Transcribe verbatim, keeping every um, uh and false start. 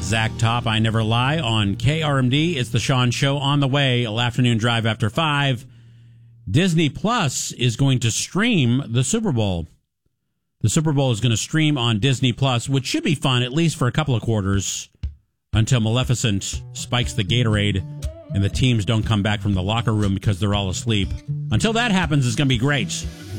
Zach Top, I Never Lie on K R M D. It's the Sean Show on the way. Afternoon drive after five. Disney Plus is going to stream the Super Bowl. The Super Bowl is going to stream on Disney Plus, which should be fun, at least for a couple of quarters, until Maleficent spikes the Gatorade and the teams don't come back from the locker room because they're all asleep. Until that happens, it's going to be great.